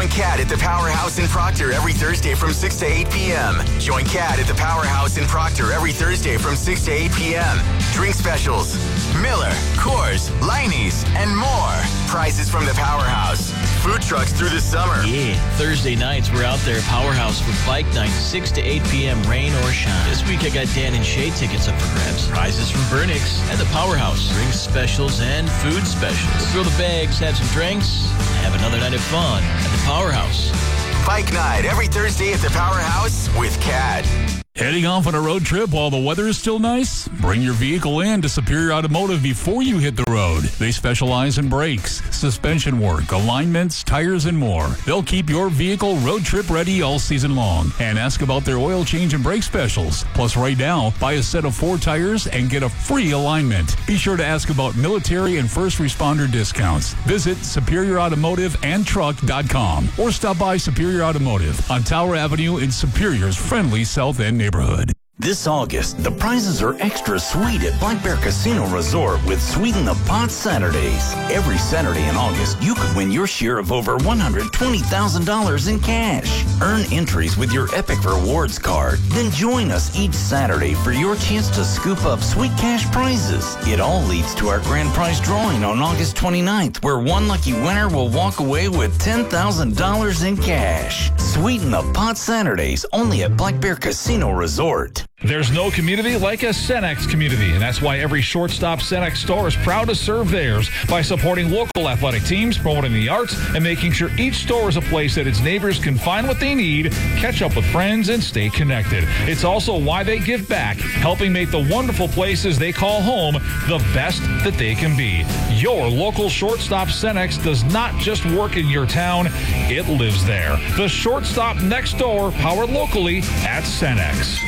Join Kat at the Powerhouse in Proctor every Thursday from 6 to 8 p.m. Join Kat at the Powerhouse in Proctor every Thursday from 6 to 8 p.m. Drink specials, Miller, Coors, Leinie's, and more. Prizes from the Powerhouse. Food trucks through the summer. Yeah, Thursday nights we're out there, Powerhouse for Bike Night, 6 to 8 p.m., rain or shine. This week I got Dan and Shay tickets up for grabs. Prizes from Burnix and the Powerhouse. Drink specials and food specials. Throw the bags, have some drinks, and have another night of fun at the Powerhouse. Bike Night every Thursday at the Powerhouse with Kat. Heading off on a road trip while the weather is still nice? Bring your vehicle in to Superior Automotive before you hit the road. They specialize in brakes, suspension work, alignments, tires, and more. They'll keep your vehicle road trip ready all season long. And ask about their oil change and brake specials. Plus, right now, buy a set of 4 tires and get a free alignment. Be sure to ask about military and first responder discounts. Visit SuperiorAutomotiveandTruck.com or stop by Superior Automotive on Tower Avenue in Superior's friendly South End neighborhood. This August, the prizes are extra sweet at Black Bear Casino Resort with Sweeten the Pot Saturdays. Every Saturday in August, you could win your share of over $120,000 in cash. Earn entries with your Epic Rewards card. Then join us each Saturday for your chance to scoop up sweet cash prizes. It all leads to our grand prize drawing on August 29th, where one lucky winner will walk away with $10,000 in cash. Sweeten the Pot Saturdays, only at Black Bear Casino Resort. There's no community like a Cenex community, and that's why every Shortstop Cenex store is proud to serve theirs by supporting local athletic teams, promoting the arts, and making sure each store is a place that its neighbors can find what they need, catch up with friends, and stay connected. It's also why they give back, helping make the wonderful places they call home the best that they can be. Your local Shortstop Cenex does not just work in your town, it lives there. The Shortstop next door, powered locally at Cenex.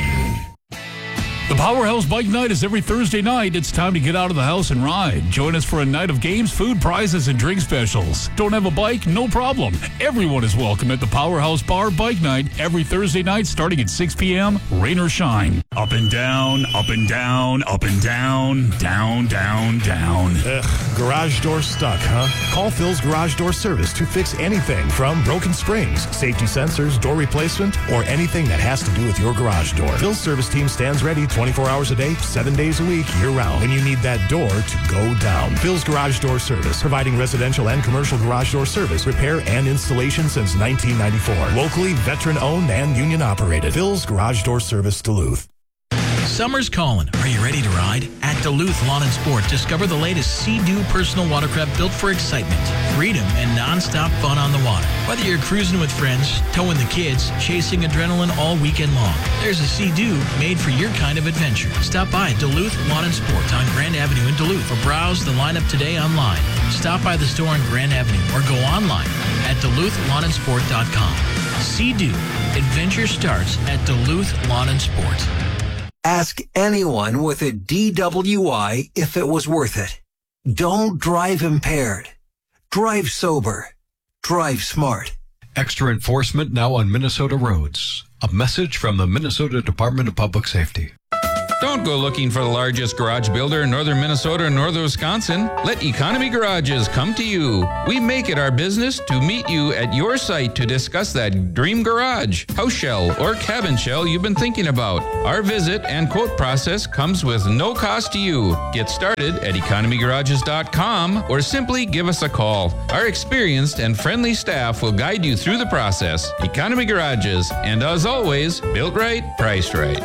The Powerhouse Bike Night is every Thursday night. It's time to get out of the house and ride. Join us for a night of games, food, prizes, and drink specials. Don't have a bike? No problem. Everyone is welcome at the Powerhouse Bar Bike Night every Thursday night starting at 6 p.m., rain or shine. Up and down, up and down, up and down, down, down, down. Garage door stuck, huh? Call Phil's Garage Door Service to fix anything from broken springs, safety sensors, door replacement, or anything that has to do with your garage door. Phil's service team stands ready 24 hours a day, 7 days a week, year-round, when you need that door to go down. Phil's Garage Door Service, providing residential and commercial garage door service, repair, and installation since 1994. Locally, veteran-owned and union-operated. Phil's Garage Door Service, Duluth. Summer's calling. Are you ready to ride? At Duluth Lawn and Sport, discover the latest Sea-Doo personal watercraft built for excitement, freedom, and non-stop fun on the water. Whether you're cruising with friends, towing the kids, chasing adrenaline all weekend long, there's a Sea-Doo made for your kind of adventure. Stop by Duluth Lawn and Sport on Grand Avenue in Duluth or browse the lineup today online. Stop by the store on Grand Avenue or go online at DuluthLawnandSport.com. Sea-Doo. Adventure starts at Duluth Lawn and Sport. Ask anyone with a DWI if it was worth it. Don't drive impaired. Drive sober. Drive smart. Extra enforcement now on Minnesota roads. A message from the Minnesota Department of Public Safety. Don't go looking for the largest garage builder in northern Minnesota or northern Wisconsin. Let Economy Garages come to you. We make it our business to meet you at your site to discuss that dream garage, house shell, or cabin shell you've been thinking about. Our visit and quote process comes with no cost to you. Get started at economygarages.com or simply give us a call. Our experienced and friendly staff will guide you through the process. Economy Garages, and as always, built right, priced right.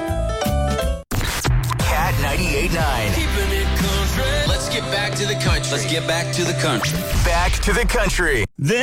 98.9. Keeping it country. Let's get back to the country. Back to the country.